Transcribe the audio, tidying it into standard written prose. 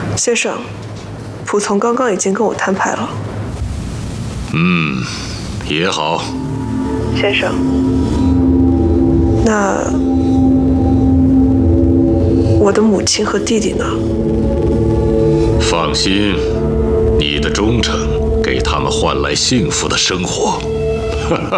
先生，仆从刚刚已经跟我摊牌了。 也好。 先生，那我的母亲和弟弟呢？ 放心，你的忠诚给他们换来幸福的生活。